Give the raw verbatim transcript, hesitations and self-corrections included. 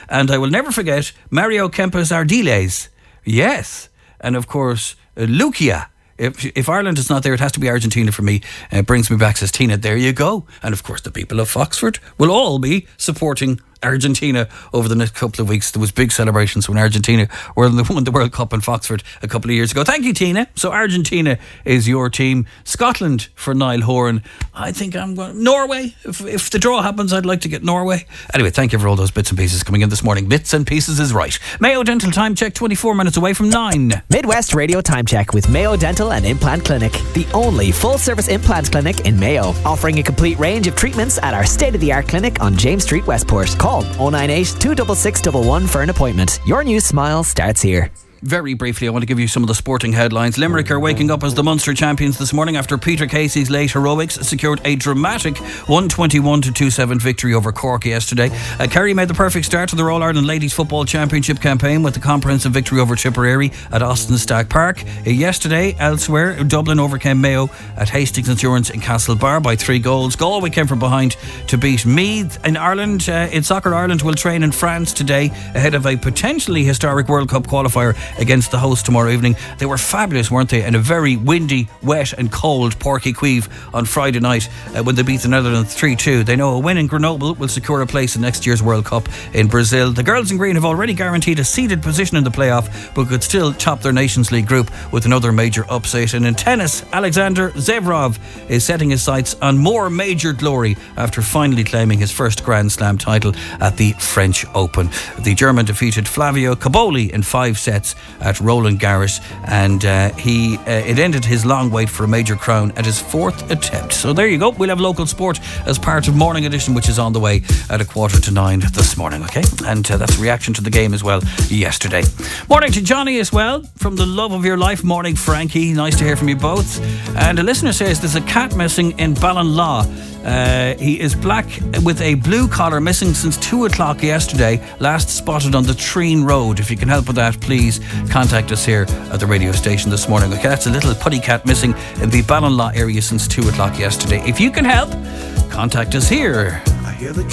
And I will never forget Mario Kempes Ardiles. Yes. And of course, uh, Lucia. If, if Ireland is not there, it has to be Argentina for me. Uh, it brings me back, says Tina. There you go. And of course, the people of Foxford will all be supporting Argentina over the next couple of weeks. There was big celebrations when Argentina won the World Cup in Foxford a couple of years ago. Thank you, Tina. So Argentina is your team. Scotland for Niall Horan. I think I'm going Norway. If, if the draw happens, I'd like to get Norway. Anyway, thank you for all those bits and pieces coming in this morning. Bits and pieces is right. Mayo Dental time check, twenty-four minutes away from nine. Midwest Radio time check with Mayo Dental and Implant Clinic, the only full-service implant clinic in Mayo, offering a complete range of treatments at our state-of-the-art clinic on James Street, Westport. Call oh nine eight, two six six one one for an appointment. Your new smile starts here. Very briefly, I want to give you some of the sporting headlines. Limerick are waking up as the Munster champions this morning after Peter Casey's late heroics secured a dramatic one twenty-one to twenty-seven victory over Cork yesterday. Uh, Kerry made the perfect start to the All-Ireland Ladies Football Championship campaign with the comprehensive victory over Tipperary at Austin Stack Park. Uh, yesterday, elsewhere, Dublin overcame Mayo at Hastings Insurance in Castlebar by three goals. Galway came from behind to beat Meath. In Ireland, uh, in Soccer Ireland will train in France today ahead of a potentially historic World Cup qualifier against the host tomorrow evening. They were fabulous, weren't they? In a very windy, wet and cold Porky Queeve on Friday night uh, when they beat the Netherlands three two. They know a win in Grenoble will secure a place in next year's World Cup in Brazil. The girls in green have already guaranteed a seeded position in the playoff, but could still top their Nations League group with another major upset. And in tennis, Alexander Zverev is setting his sights on more major glory after finally claiming his first Grand Slam title at the French Open. The German defeated Flavio Caboli in five sets at Roland Garros, and uh, he uh, it ended his long wait for a major crown at his fourth attempt. So there you go. We'll have local sport as part of Morning Edition, which is on the way at a quarter to nine this morning. Okay, and uh, that's a reaction to the game as well yesterday. Morning to Johnny as well from the love of your life. Morning, Frankie. Nice to hear from you both. And a listener says there's a cat missing in Ballinlaw. Uh, he is black with a blue collar, missing since two o'clock yesterday, last spotted on the Treen Road. If you can help with that, please contact us here at the radio station this morning. Okay, that's a little putty cat missing in the Ballinlaw area since two o'clock yesterday. If you can help, contact us here. I hear the